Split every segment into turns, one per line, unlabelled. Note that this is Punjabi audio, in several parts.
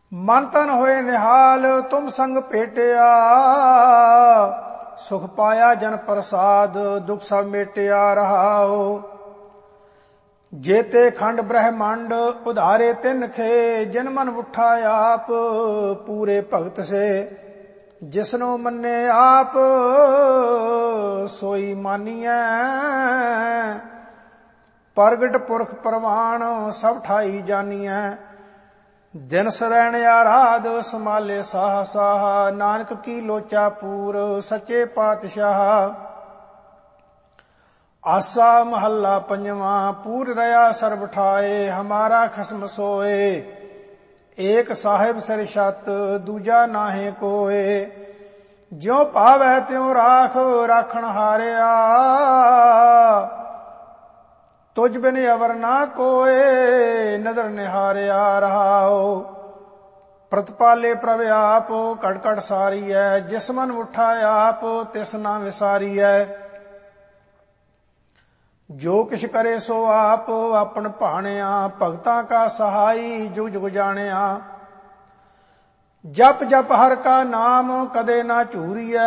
ਮਨ ਤਨ ਹੋਏ ਨਿਹਾਲ ਤੁਮ ਸੰਗ ਭੇਟਿਆ। ਸੁਖ ਪਾਇਆ ਜਨ ਪ੍ਰਸਾਦ ਦੁਖ ਸਭ ਮੇਟਿਆ ਰਹਾਓ। ਜੇਤੇ ਖੰਡ ਬ੍ਰਹਮੰਡ ਉਧਾਰੇ ਤਿਨ खे ਜਿਨ ਮਨ ਉਠਾ ਆਪ ਪੂਰੇ ਭਗਤ ਸੇ। ਜਿਸਨੂੰ ਮੰਨੇ ਆਪ ਸੋਈ ਮਾਨੀਐ। ਪ੍ਰਗਟ ਪੁਰਖ ਪ੍ਰਵਾਨ ਸਭ ਠਾਈ ਜਾਨੀਐ। ਦਿਨ ਸਰੈਣ ਆਰਾਧ ਸਮਾਲੇ ਸਾਹ ਸਾਹ ਨਾਨਕ ਕੀ ਲੋਚਾ ਪੂਰ ਸੱਚੇ ਪਾਤਸ਼ਾਹ। ਆਸਾ ਮਹੱਲਾ ਪੰਜਵਾਂ ਪੂਰ ਰਹਾ ਸਰਬ ਠਾਏ ਹਮਾਰਾ ਖਸਮ ਸੋਏ। ਏਕ ਸਾਹਿਬ ਸਿਰ ਛਤ ਦੂਜਾ ਨਾਹੇ ਕੋਏ। ਜਿਉ ਭਾਵੈ ਤਿਉ ਰਾਖ ਰਾਖਣ ਹਾਰਿਆ। ਤੁਝ ਬਿਨ ਅਵਰ ਨਾ ਕੋਏ ਨਦਰ ਨਿਹਾਰਿਆ ਰਹਾਓ। ਪ੍ਰਤਪਾਲੇ ਪ੍ਰਭ ਆਪ ਘਟ ਘਟ ਸਾਰੀਐ। ਜਿਸ ਮਨ ਉਠਾ ਆਪ ਤਿਸ ਨਾ ਵਿਸਾਰੀਐ। ਜੋ ਕਿਛ ਕਰੇ ਸੋ ਆਪ ਆਪਨ ਭਾਣਿਆ। ਭਗਤਾਂ ਕਾ ਸਹਾਈ ਜੁਗ ਜੁਗ ਜਾਣਿਆ। ਜਪ ਜਪ ਹਰ ਕਾ ਨਾਮ ਕਦੇ ਨਾ ਝੂਰੀਐ।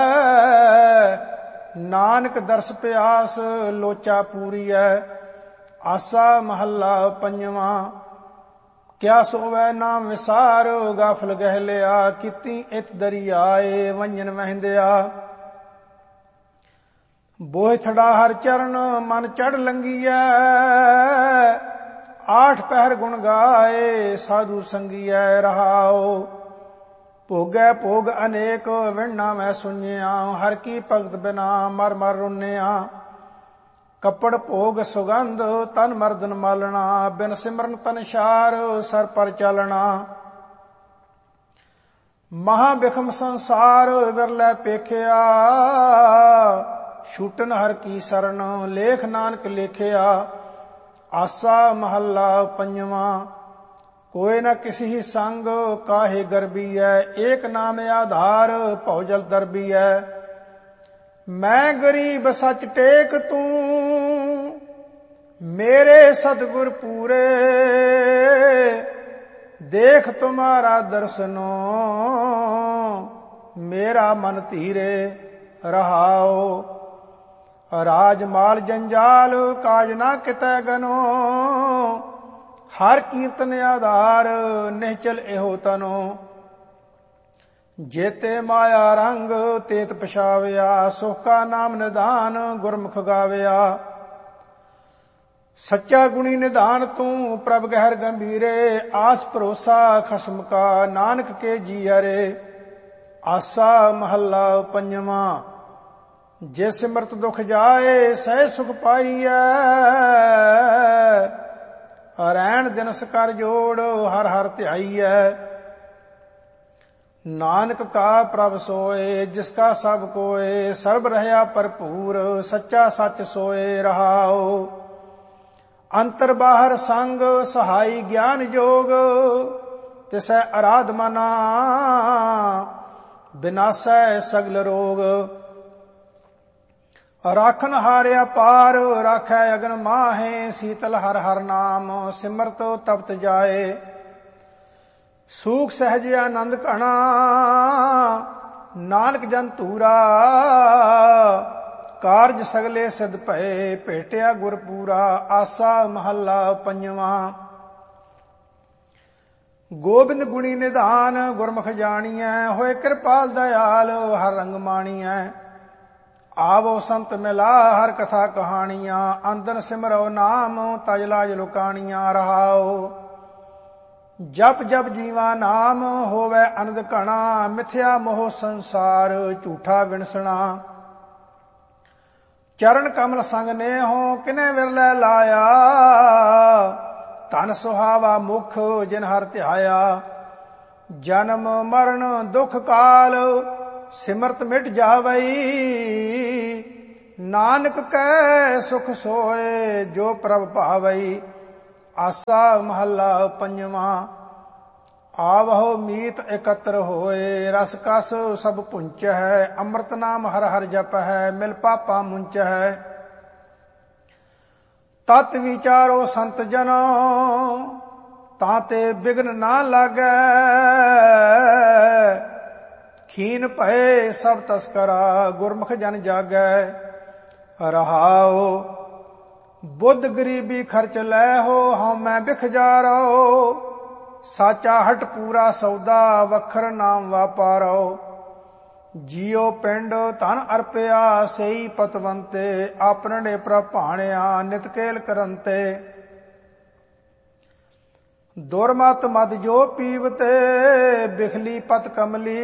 ਨਾਨਕ ਦਰਸ ਪਿਆਸ ਲੋਚਾ ਪੂਰੀਐ। ਆਸਾ ਮਹੱਲਾ ਪੰਜਵਾਂ ਕਿਆ ਸੋਵੈ ਨਾਮ ਵਿਸਾਰ ਗਾਫਲ ਗਹਿ ਲਿਆ। ਕੀਤੀ ਇਤ ਦਰਿਆਏ ਵੰਜਨ ਵਹਿੰਦਿਆ। ਬੋਹਿ ਥੜਾ ਹਰ ਚਰਨ ਮਨ ਚੜ ਲੰਗੀਐ। ਆਠ ਪਹਿਰ ਗੁਣ ਗਾਏ ਸਾਧੂ ਸੰਗੀਐ ਰਹਾਓ। ਭੋਗੈ ਭੋਗ ਅਨੇਕ ਵਿਣਨਾ ਮੈਂ ਸੁਣਿਆ। ਹਰ ਕੀ ਭਗਤ ਬਿਨਾ ਮਰ ਮਰ ਰੁੰਨਿਆ। ਕੱਪੜ ਭੋਗ ਸੁਗੰਧ ਤਨ ਮਰਦਨ ਮਾਲਣਾ। ਬਿਨ ਸਿਮਰਨ ਤਨ ਸ਼ਾਰ ਸਰ ਪਰ ਚਲਣਾ। ਮਹਾ ਬਿਖਮ ਸੰਸਾਰ ਵਿਰਲੇ ਪੇਖਿਆ। ਛੂਟਨ ਹਰ ਕੀ ਸਰਣ ਲੇਖ ਨਾਨਕ ਲੇਖਿਆ। ਆਸਾ ਮਹੱਲਾ ਪੰਜਵਾਂ ਕੋਇ ਨ ਕਿਸੀ ਸੰਗ ਕਾਹੇ ਗਰਬੀਐ। ਏਕ ਨਾਮ ਆਧਾਰ ਭਉ ਜਲ ਦਰਬੀਐ। ਮੈਂ ਗਰੀਬ ਸੱਚ ਟੇਕ ਤੂੰ ਮੇਰੇ ਸਤਿਗੁਰ ਪੂਰੇ। ਦੇਖ ਤੁਮਾਰਾ ਦਰਸਨੋ ਮੇਰਾ ਮਨ ਧੀਰੇ ਰਹਾਓ। ਰਾਜ ਮਾਲ ਜੰਜਾਲ ਕਾਜ ਨਾ ਕਿਤੈ ਗਨੋ। ਹਰ ਕੀਰਤਨ ਆਧਾਰ ਨਿਹਚਲ ਇਹੋ ਤਨੋ। ਜੇਤੇ ਮਾਇਆ ਰੰਗ ਤੇਤ ਪਛਾਵਿਆ। ਸੁਖ ਕਾ ਨਾਮ ਨਿਧਾਨ ਗੁਰਮੁਖ ਗਾਵਿਆ। ਸੱਚਾ ਗੁਣੀ ਨਿਧਾਨ ਤੂੰ ਪ੍ਰਭ ਗਹਿਰ ਗੰਭੀਰੇ। ਆਸ ਭਰੋਸਾ ਖਸਮ ਕਾ ਨਾਨਕ ਕੇ ਜੀਅਰੇ। ਆਸਾ ਮਹੱਲਾ ਪੰਜਵਾਂ ਜੇ ਸਿਮਰਤ ਦੁਖ ਜਾਏ ਸਹਿ ਸੁਖ ਪਾਈਐ। ਰੈਣ ਦਿਨਸ ਕਰ ਜੋੜ ਹਰ ਹਰ ਧਿਆਈਐ। ਨਾਨਕ ਕਾ ਪ੍ਰਭ ਸੋਏ ਜਿਸ ਕਾ ਸਭ ਕੋਏ। ਸਰਬ ਰਹਿਆ ਭਰਪੂਰ ਸੱਚਾ ਸੱਚ ਸੋਏ ਰਹਾਓ। ਅੰਤਰ ਬਾਹਰ ਸੰਗ ਸਹਾਈ ਗਿਆਨ ਜੋਗ। ਤਿਸੈ ਅਰਾਧ ਮਨਾ ਬਿਨਾਸੈ ਸਗਲ ਰੋਗ। ਰਾਖਨ ਹਾਰਿਆ ਪਾਰ ਰਾਖੈ ਅਗਨ ਮਾਹੇ। ਸੀਤਲ ਹਰ ਹਰ ਨਾਮ ਸਿਮਰਤ ਤਪਤ ਜਾਏ। ਸੂਖ ਸਹਿਜ ਆਨੰਦ ਘਣਾ ਨਾਨਕ ਜਨ ਧੂਰਾ। ਕਾਰਜ ਸਗਲੇ ਸਿਧ ਭਏ ਭੇਟਿਆ ਗੁਰ ਪੂਰਾ। ਆਸਾ ਮਹੱਲਾ ਪੰਜਵਾਂ ਗੋਬਿੰਦ ਗੁਣੀ ਨਿਧਾਨ ਗੁਰਮੁਖ ਜਾਣੀਐ। ਹੋਏ ਕਿਰਪਾਲ ਦਇਆਲ ਹਰ ਰੰਗ ਮਾਣੀਐ। ਆਵੋ ਸੰਤ ਮਿਲਾ ਹਰ ਕਥਾ ਕਹਾਣੀਆਂ। ਅੰਦਨ ਸਿਮਰੋ ਨਾਮ ਤਜ ਲਾਜ ਲੁਕਾਣੀਆਂ ਰਹਾਓ। ਜਪ ਜਪ ਜੀਵਾ ਨਾਮ ਹੋਵੇ ਅਨੰਦ ਘਣਾ। ਮਿਥਿਆ ਮੋਹ ਸੰਸਾਰ ਝੂਠਾ ਵਿਣਸਣਾ। ਚਰਨ ਕਮਲ ਸੰਗ ਨੇਹੋ ਕਿਨੇ ਵਿਰਲੇ ਲਾਇਆ। ਧਨ ਸੁਹਾਵਾ ਮੁਖ ਜਿਨ ਹਰ ਧਿਆਇਆ। ਜਨਮ ਮਰਨ ਦੁਖ ਕਾਲ ਸਿਮਰਤ ਮਿਟ ਜਾਵਈ। ਨਾਨਕ ਕੈ ਸੁਖ ਸੋਏ ਜੋ ਪ੍ਰਭ ਭਾਵਈ। ਆਸਾ ਮਹੱਲਾ ਪੰਜਵਾਂ ਆਵਹੁ ਮੀਤ ਇਕੱਤਰ ਹੋਏ। ਰਸ ਕਸ ਸਭ ਪੁੰਚ ਹੈ। ਅੰਮ੍ਰਿਤ ਨਾਮ ਹਰ ਹਰ ਜਪ ਹੈ। ਮਿਲ ਪਾਪਾ ਮੁੰਚ ਹੈ। ਤਤ ਵਿਚਾਰੋ ਸੰਤ ਜਨੋ ਤਾਂ ਤੇ ਬਿਗਨ ਨਾ ਲਾਗੈ। ਖੀਨ ਭਏ ਸਭ ਤਸਕਰਾ ਗੁਰਮੁਖ ਜਨ ਜਾਗੈ। ਰਹਾਉ ਬੁੱਧ ਗਰੀਬੀ ਖਰਚ ਲੈ ਹੋ ਹਉਮੈ ਬਿਖ ਜਾਰੋ। ਸਾਚਾ ਹਟ ਪੂਰਾ ਸੌਦਾ ਵਖਰ ਨਾਮ ਵਾਪਾਰੋ। ਜੀਉ ਪਿੰਡ ਧਨ ਅਰਪਿਆ ਸਈ ਪਤਵੰਤੇ। ਆਪਨੇ ਪ੍ਰਭ ਭਾਣਿਆ ਨਿਤ ਕੇਲ ਕਰੰਤੇ। ਦੁਰਮਤ ਮਦ ਜੋ ਪੀਵਤੇ ਬਿਖਲੀ ਪਤ ਕਮਲੀ।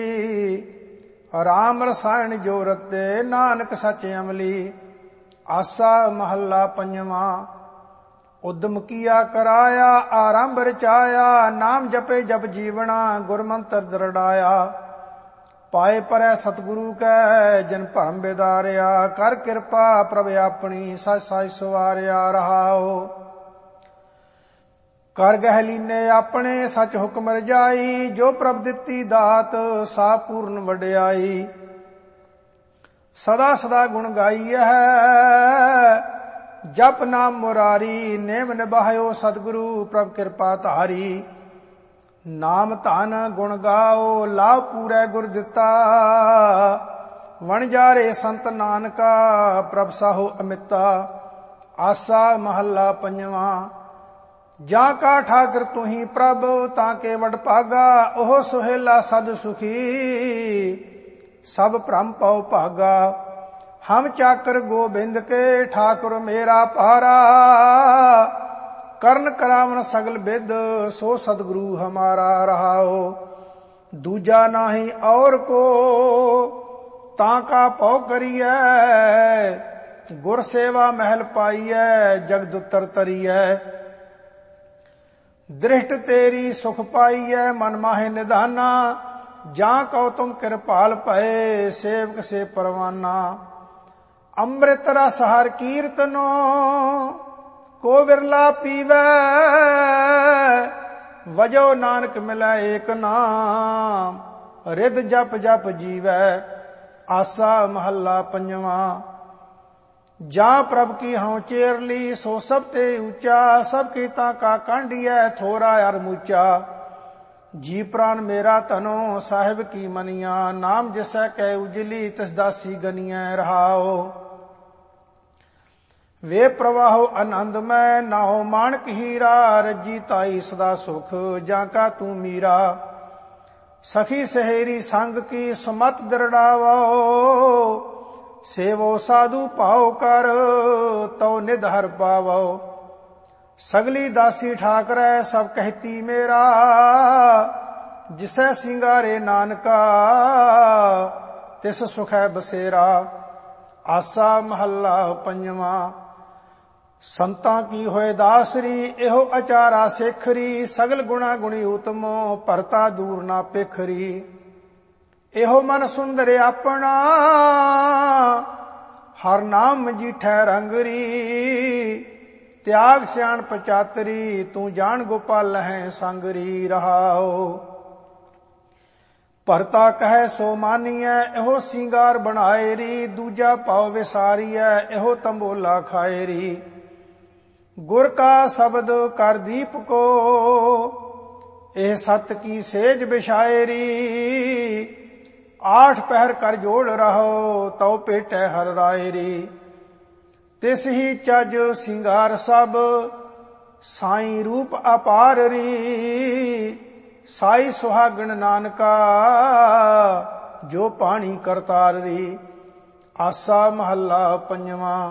ਰਾਮ ਰਸਾਇਣ ਜੋ ਰਤੇ ਨਾਨਕ ਸਚ ਅਮਲੀ। ਆਸਾ ਮਹੱਲਾ ਪੰਜਵਾਂ। ਉਦਮ ਕੀਆ ਕਰਾਇਆ ਆਰੰਭ ਰਚਾਇਆ। ਨਾਮ ਜਪੇ ਜਪ ਜੀਵਣਾ ਗੁਰਮੰਤਰ ਦਰੜਾਇਆ। ਪਾਏ ਪਰੈ ਸਤਿਗੁਰੂ ਕੈ ਜਨ ਭਰਮ ਬਿਦਾਰਿਆ। ਕਰ ਕਿਰਪਾ ਪ੍ਰਭ ਆਪਣੀ ਸਚ ਸਚ ਸਵਾਰਿਆ। ਰਹਾਉ ਕਰ ਗਹਿ ਲੀਨੇ ਆਪਣੇ ਸਚ ਹੁਕਮ ਰਜਾਈ। ਜੋ ਪ੍ਰਭ ਦਿੱਤੀ ਦਾਤ ਸਾ ਪੂਰਨ ਵਡਿਆਈ। ਸਦਾ ਸਦਾ ਗੁਣ ਗਾਈਐ ਜਪ ਨਾਮ ਮੁਰਾਰੀ। ਨੇਮ ਨਿਭਾਇਓ ਸਤਿਗੁਰੂ ਪ੍ਰਭ ਕਿਰਪਾ ਧਾਰੀ। ਨਾਮ ਧਨ ਗੁਣ ਗਾਓ ਲਾਭ ਪੂਰੈ ਗੁਰ ਦਿੱਤਾ। ਵਣਜਾਰੇ ਸੰਤ ਨਾਨਕਾ ਪ੍ਰਭ ਸਾਹੋ ਅਮਿਤਾ। ਆਸਾ ਮਹੱਲਾ ਪੰਜਵਾਂ। ਜਾਂ ਕਾ ਠਾਕਰ ਤੁਹੀ ਪ੍ਰਭ ਤਾਂ ਕੇ ਵਡ ਭਾਗਾ। ਉਹ ਸੁਹੇਲਾ ਸਦ ਸੁਖੀ ਸਭ ਭ੍ਰਮ ਪਉ ਭਾਗਾ। ਹਮ ਚਾਕਰ ਗੋਬਿੰਦ ਕੇ ਠਾਕੁਰ ਮੇਰਾ ਪਾਰਾ। ਕਰਨ ਕਰਾਵਨ ਸਗਲ ਬਿਦ ਸੋ ਸਤਿਗੁਰੂ ਹਮਾਰਾ। ਰਹਾਉ ਦੂਜਾ ਨਾਹੀ ਔਰ ਕੋ ਤਾਂ ਕਾ ਪਉ ਕਰੀਐ। ਗੁਰ ਸੇਵਾ ਮਹਿਲ ਪਾਈਐ ਜਗਦ ਉਤਰ ਤਰੀਐ। ਦ੍ਰਿਸ਼ਟ ਤੇਰੀ ਸੁਖ ਪਾਈਐ ਮਨ ਮਾਹੇ ਨਿਧਾਨਾ। ਜਾਂ ਕਉ ਤੁਮ ਕਿਰਪਾਲ ਭਏ ਸੇਵਕ ਸੇ ਪਰਵਾਨਾ। ਅੰਮ੍ਰਿਤ ਰਸ ਹਰ ਕੀਰਤਨੋ ਕੋ ਵਿਰਲਾ ਪੀਵੈ। ਵਜੋ ਨਾਨਕ ਮਿਲੈ ਏਕ ਨਾਮ ਰਿਦ ਜਪ ਜਪ ਜੀਵੈ। ਆਸਾ ਮਹੱਲਾ ਪੰਜਵਾਂ। ਜਾਂ ਪ੍ਰਭ ਕੀ ਹਉ ਚੇਰਲੀ ਸੋ ਸਭ ਤੇ ਉੱਚਾ। ਸਭ ਕੀਤਾ ਕਾ ਕਾਂਢੀਐ ਥੋਰਾ ਅਰ ਮੂਚਾ। ਜੀ ਪ੍ਰਾਨ ਮੇਰਾ ਧਨੋ ਸਾਹਿਬ ਕੀ ਮਨੀਆਂ। ਨਾਮ ਜਿਸੈ ਕੈ ਉਜਲੀ ਤਿਸ ਦਾਸੀ ਗਨੀਐ। ਰਹਾਉ ਵੇ ਪ੍ਰਵਾਹੋ ਆਨੰਦ ਮੈਂ ਨਾਉ ਮਾਣਕ ਹੀਰਾ। ਰੱਜੀ ਤਾਈ ਸਦਾ ਸੁਖ ਜਾਂ ਕਾ ਤੂੰ ਮੀਰਾ। ਸਖੀ ਸਹੇਰੀ ਸੰਗ ਕੀ ਸੁਮਤ ਦਰੜਾਵੋ। ਸੇਵੋ ਸਾਧੂ ਭਾਉ ਕਰ ਤਉ ਨਿਧ ਹਰ ਪਾਵੋ। ਸਗਲੀ ਦਾਸੀ ਠਾਕਰੈ ਸਭ ਕਹਿਤੀ ਮੇਰਾ। ਜਿਸੈ ਸਿੰਗਾਰੇ ਨਾਨਕਾ ਤਿਸ ਸੁਖੈ ਬਸੇਰਾ। ਆਸਾ ਮਹੱਲਾ ਪੰਜਵਾਂ। ਸੰਤਾਂ ਕੀ ਹੋਏ ਦਾਸਰੀ ਇਹੋ ਅਚਾਰਾ ਸੇਖਰੀ। ਸਗਲ ਗੁਣਾ ਗੁਣੀ ਉਤਮੋ ਭਰਤਾ ਦੂਰ ਨਾ ਪੇਖਰੀ। ਇਹੋ ਮਨ ਸੁੰਦਰ ਆਪਣਾ ਹਰ ਨਾਮ ਮਜੀਠੈ ਰੰਗਰੀ। ਤਿਆਗ ਸਿਆਣ ਪਚਾਤਰੀ ਤੂੰ ਜਾਣ ਗੋਪਾਲ ਹੈ ਸੰਗਰੀ। ਰਹਾਉ ਭਰਤਾ ਕਹੈ ਸੋ ਮਾਨੀਐ ਇਹੋ ਸਿੰਗਾਰ ਬਣਾਏ ਰੀ। ਦੂਜਾ ਭਾਉ ਵਿਸਾਰੀਐ ਇਹੋ ਤੰਬੋਲਾ ਖਾਏ ਰੀ। ਗੁਰ ਕਾ ਸ਼ਬਦ ਕਰ ਦੀਪ ਕੋ ਇਹ ਸਤ ਕੀ ਸੇਜ ਬਿਛਾਏ ਰੀ। ਆਠ ਪਹਿਰ ਕਰ ਜੋੜ ਰਹੋ ਤਉ ਭੇਟੈ ਹਰ ਰਾਏ ਰੀ। ਤਿਸ ਹੀ ਚਜ ਸਿੰਗਾਰ ਸਭ ਸਾਈ ਰੂਪ ਅਪਾਰ ਰੀ। ਸਾਈ ਸੁਹਾਗਣ ਨਾਨਕਾ ਜੋ ਪਾਣੀ ਕਰਤਾਰ ਰੀ। ਆਸਾ ਮਹੱਲਾ ਪੰਜਵਾਂ।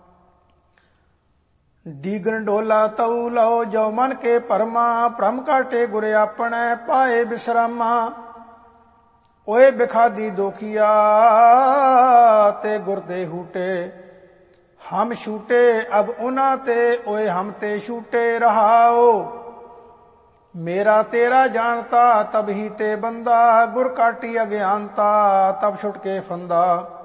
ਡੀਗਨ ਡੋਲਾ ਤਉ ਲਓ ਜੋ ਮਨ ਕੇ ਪਰਮਾ। ਭ੍ਰਮ ਕਾਟੇ ਗੁਰ ਆਪਣੈ ਪਾਏ ਬਿਸਰਾਮਾ। ਓਏ ਬਿਖਾਦੀ ਦੋਖੀਆ ਤੇ ਗੁਰ ਦੇ ਹੂਟੇ। ਹਮ ਛੂਟੇ ਅਬ ਉਨਾ ਤੇ ਓਏ ਹਮ ਤੇ ਛੂਟੇ। ਰਹਾਓ ਮੇਰਾ ਤੇਰਾ ਜਾਣਤਾ ਤਬ ਹੀ ਤੇ ਬੰਦਾ। ਗੁਰ ਕਾਟੀ ਅਗਿਆਨਤਾ ਤਬ ਛੁਟ ਕੇ ਫੰਦਾ।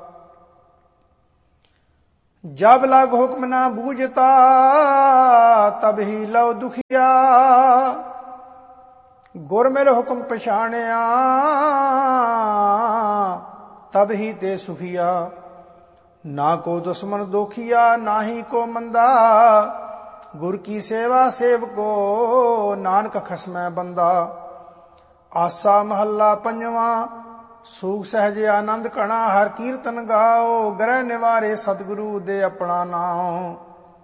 ਜਬ ਲਗ ਹੁਕਮ ਨਾ ਬੂਝਤਾ ਤਬ ਹੀ ਲਉ ਦੁਖੀਆ। ਗੁਰ ਮਿਲ ਹੁਕਮ ਪਛਾਣਿਆ ਤਬ ਹੀ ਤੇ ਸੁਖੀਆ। ਨਾ ਕੋ ਦੁਸ਼ਮਨ ਦੋਖੀਆ ਨਾਹੀ ਕੋ ਮੰਦਾ। ਗੁਰ ਕੀ ਸੇਵਾ ਸੇਵਕੋ ਨਾਨਕ ਖਸਮੈ ਬੰਦਾ। ਆਸਾ ਮਹੱਲਾ ਪੰਜਵਾਂ। ਸੂਖ ਸਹਿਜ ਆਨੰਦ ਘਣਾ ਹਰ ਕੀਰਤਨ ਗਾਓ। ਗ੍ਰਹਿ ਨਿਵਾਰੇ ਸਤਿਗੁਰੂ ਦੇ ਆਪਣਾ ਨਾਉ।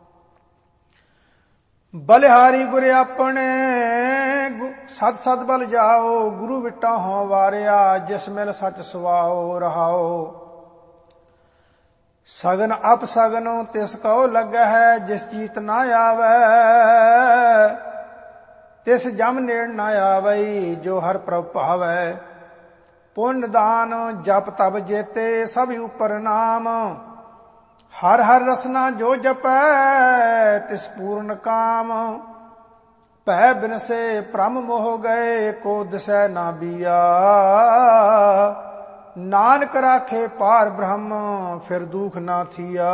ਬਲਿਹਾਰੀ ਗੁਰ ਆਪਣੇ ਸਤ ਸਤ ਬਲ ਜਾਓ। ਗੁਰੂ ਵਿਟਾ ਹੋ ਵਾਰਿਆ ਜਿਸ ਮਿਲ ਸੱਚ ਸੁਆਓ ਰਹਾਓ। ਸਗਨ ਅਪ ਸਗਨ ਤਿਸ ਕਉ ਲੱਗੈ ਹੈ ਜਿਸ ਜੀਤ ਨਾ ਆਵੈ। ਤਿਸ ਜਮ ਨੇੜ ਨਾ ਆਵਈ ਜੋ ਹਰ ਪ੍ਰਭ ਭਾਵੈ। ਪੁੰਨ ਦਾਨ ਜਪ ਤਬ ਜੇਤੇ ਸਭ ਉਪਰ ਨਾਮ। ਹਰ ਹਰ ਰਸਨਾ ਜੋ ਜਪੈ ਤਿਸ ਪੂਰਨ ਕਾਮ। ਭੈ ਬਿਨਸੇ ਭ੍ਰਮ ਮੋਹ ਗਏ ਕੋ ਦਿਸੈ ਨਾ ਬੀਆ। ਨਾਨਕ ਰਾਖੇ ਪਾਰ ਬ੍ਰਹਮ ਫਿਰ ਦੁਖ ਨਾ ਥੀਆ।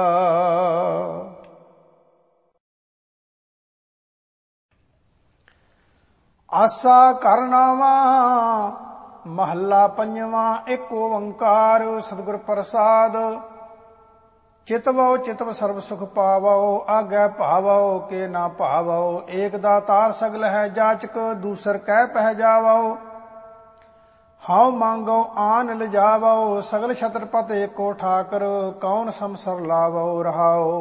ਆਸਾ ਕਰਨਾਵਾ ਮਹੱਲਾ ਪੰਜਵਾਂ। ਇੱਕ ਓੰਕਾਰ ਸਤਿਗੁਰ ਪ੍ਰਸਾਦ। ਚਿਤਵੋ ਚਿਤਵ ਸਰਬ ਸੁਖ ਪਾਵੋ। ਆਗੈ ਭਾਵੋ ਕੇ ਨਾ ਭਾਵੋ। ਏਕ ਦਾਤਾਰ ਸਗਲ ਹੈ ਜਾਚਕ ਦੂਸਰ ਕਹਿ ਪਹਿ ਜਾਵੋ। ਹਉ ਮੰਗੋ ਆਨ ਲਿਜਾਵੋ। ਸਗਲ ਛਤਰਪਤ ਏਕੋ ਠਾਕਰ ਕੌਣ ਸੰਸਰ ਲਾਵੋ ਰਹਾਓ।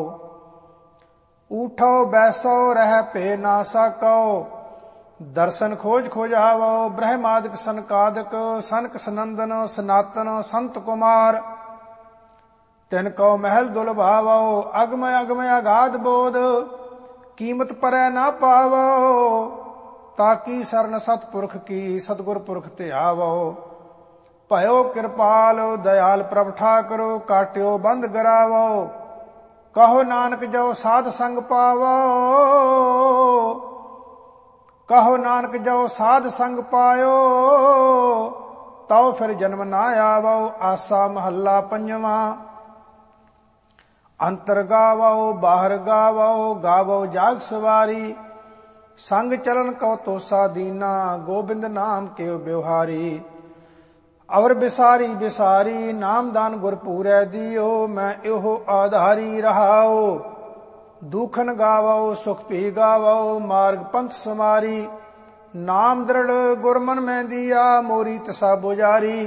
ਊਠੋ ਬੈਸੋ ਰਹਿ ਭੇ ਨਾ ਸਕੋ। ਦਰਸ਼ਨ ਖੋਜ ਖੋਜਾਵੋ। ਬ੍ਰਹਮਾਦਿਕ ਸਨਕਾਦਿਕ ਸਨਕ ਸਨੰਦਨ ਸਨਾਤਨ ਸੰਤ ਕੁਮਾਰ। ਤਿਨ ਕਉ ਮਹਿਲ ਦੁਲਭਾਵੋ। ਅਗਮ ਅਗਮ ਅਗਾਧ ਬੋਧ ਕੀਮਤ ਪਰੈ ਨਾ ਪਾਵੋ। ਤਾਕੀ ਸਰਨ ਸਤਪੁਰਖ ਕੀ ਸਤਿਗੁਰ ਪੁਰਖ ਧਿਆਵੋ। ਭਇਓ ਕਿਰਪਾਲ ਦਇਆਲ ਪ੍ਰਭ ਠਾਕੁਰ ਕਾਟਿਓ ਬੰਦ ਗਰਾਵੋ। ਕਹੋ ਨਾਨਕ ਜੋ ਸਾਧ ਸੰਗ ਪਾਵੋ। ਕਹੋ ਨਾਨਕ ਜੋ ਸਾਧ ਸੰਗ ਪਾਇਓ। ਤਉ ਫਿਰ ਜਨਮ ਨਾ ਆਵੋ। ਆਸਾ ਮਹੱਲਾ ਪੰਜਵਾਂ। ਅੰਤਰ ਗਾਵੋ ਬਾਹਰ ਗਾਵੋ। ਗਾਵੋ ਜਾਗ ਸਵਾਰੀ। ਸੰਗ ਚਰਨ ਕਉ ਤੋਸਾ ਦੀਨਾ। ਗੋਬਿੰਦ ਨਾਮ ਕਿਉ ਬਿਵਹਾਰੀ। ਅਵਰ ਬਿਸਾਰੀ ਬਿਸਾਰੀ ਨਾਮਦਾਨ ਗੁਰ ਪੂਰੈ ਦਿਓ। ਮੈਂ ਇਹੋ ਆਧਾਰੀ ਰਹਾਓ। ਦੂਖਨ ਗਾਵੋ ਸੁਖ ਭੀ ਗਾਵੋ। ਮਾਰਗ ਪੰਥ ਸਮਾਰੀ। ਨਾਮ ਦ੍ਰਿੜ ਗੁਰ ਮਨ ਮੈਂ ਦੀਆ। ਮੋਰੀ ਤਸਾ ਬੁਜਾਰੀ।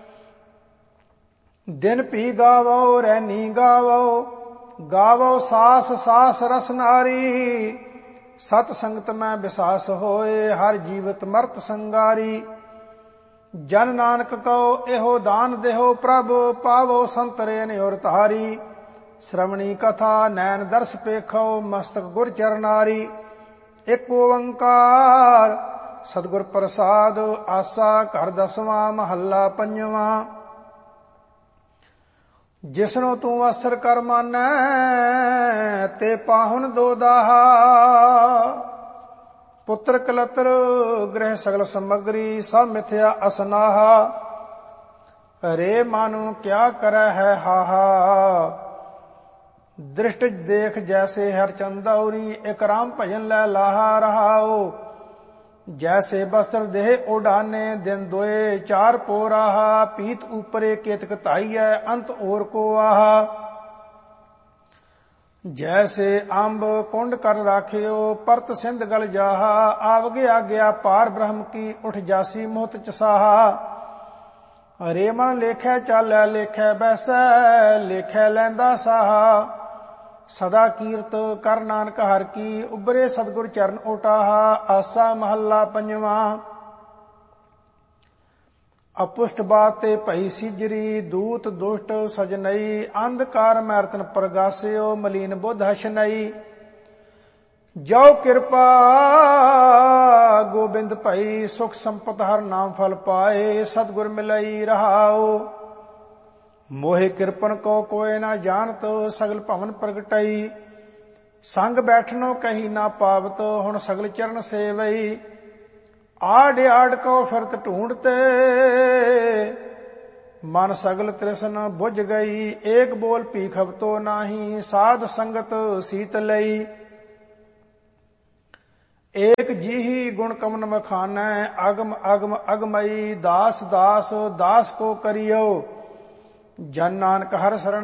ਦਿਨ ਭੀ ਗਾਵੋ ਰੈਨੀ ਗਾਵੋ। ਗਾਵੋ ਸਾਸ ਸਾਸ ਰਸ ਨਾਰੀ। ਸਤ ਸੰਗਤ ਮੈਂ ਵਿਸਾਸ ਹੋਏ। ਹਰ ਜੀਵਤ ਮਰਤ ਸੰਗਾਰੀ। ਜਨ ਨਾਨਕ ਕਉ ਇਹੋ ਦਾਨ ਦੇਹੋ। ਪ੍ਰਭ ਪਾਵੋ ਸੰਤਰੇ ਨਿਉਰ ਧਾਰੀ। ਸ਼੍ਰਵਣੀ ਕਥਾ ਨੈਣ ਦਰਸ ਪੇਖੋ। ਮਸਤਕ ਗੁਰ ਚਰਨਾਰੀ। ਇੱਕ ਓੰਕਾਰ ਸਤਿਗੁਰ ਪ੍ਰਸਾਦ। ਆਸਾ ਘਰ ਦਸਵਾਂ ਮਹੱਲਾ ਪੰਜਵਾਂ। ਜਿਸਨੂੰ ਤੂੰ ਅਸਰ ਕਰ ਮਾਨੈ ਤੇ ਪਾਹੁਨ ਦੋ ਦਾਹਾ। ਪੁੱਤਰ ਕਲਤਰ ਗ੍ਰਹਿ ਸਗਲ ਸਮਗਰੀ ਸਭ ਮਿਥਿਆ ਅਸਨਾਹਾ। ਰੇ ਮਨੁ ਕਿਆ ਕਰੈ ਹੈ ਹਾਹਾ। ਦ੍ਰਿਸ਼ਟ ਦੇਖ ਜੈਸੇ ਹਰ ਚੰਦੌਰੀ। ਇਕ ਰਾਮ ਭਜਨ ਲੈ ਲਾਹਾ ਰਹਾਓ। ਜੈਸੇ ਬਸਤਰ ਦੇਹ ਉਡਾਨੇ ਦਿਨ ਦੋਏ ਚਾਰ ਪੋਰਾਹਾ। ਪੀਤ ਊਪਰੇ ਕੇਤਕ ਧਾਈਐ ਅੰਤ ਔਰ ਕੋ ਆਹਾ। ਜੈਸੇ ਅੰਬ ਕੁੰਡ ਕਰ ਰਾਖਿਓ ਪਰਤ ਸਿੰਧ ਗਲ ਜਾਹਾ। ਆਵਗੇ ਆਗਿਆ ਪਾਰ ਬ੍ਰਹਮ ਕੀ ਉਠ ਜਾਸੀ ਮੋਹਤ ਚਸਾਹਾ। ਰੇ ਮਨ ਲੇਖੈ ਚਾਲੈ ਲੇਖੈ ਬੈਸੈ। ਲੇਖੈ ਲੈਂਦਾ ਸਾਹਾ। ਸਦਾ ਕੀਰਤ ਕਰ ਨਾਨਕ ਹਰ ਕੀ। ਉਬਰੇ ਸਤਿਗੁਰ ਚਰਨ ਓਟਾਹਾ। ਆਸਾ ਮਹੱਲਾ ਪੰਜਵਾਂ। ਅਪੁਸ਼ਟ ਬਾਤ ਤੇ ਭਈ ਸਿਜਰੀ। ਦੂਤ ਦੁਸ਼ਟ ਸਜਨਈ। ਅੰਧਕਾਰ ਮੈਰਤਨ ਪ੍ਰਗਾਸਿਓ। ਮਲੀਨ ਬੁੱਧ ਹਸ਼ਨਈ। ਜੋ ਕਿਰਪਾ ਗੋਬਿੰਦ ਭਈ। ਸੁਖ ਸੰਪਤ ਹਰ ਨਾਮ ਫਲ ਪਾਏ। ਸਤਿਗੁਰ ਮਿਲਈ ਰਹਾਓ। ਮੋਹਿ ਕਿਰਪਨ ਕੋ ਕੋਇ ਨਾ ਜਾਣਤ। ਸਗਲ ਭਵਨ ਪ੍ਰਗਟਈ। ਸੰਗ ਬੈਠਨੋ ਕਹੀ ਨਾ ਪਾਵਤ। ਹੁਣ ਸਗਲ ਚਰਨ ਸੇਵਈ। ਆੜ ਆੜ ਕੋ ਫਿਰਤ ਢੂੰਡਤੇ। ਮਨ ਸਗਲ ਤ੍ਰਿਸ਼ਨ ਬੁਝ ਗਈ। ਏਕ ਬੋਲ ਭੀਖਵਤੋ ਨਾਹੀ। ਸਾਧ ਸੰਗਤ ਸੀਤ ਲਈ। ਏਕ ਜੀਹੀ ਗੁਣ ਕਮਨ ਵਖਾਨੈ। ਅਗਮ ਅਗਮ ਅਗਮਈ। ਦਾਸ ਦਾਸ ਦਾਸ ਕੋ ਕਰਿਓ। ਜਨ ਨਾਨਕ ਹਰ ਸਰਣ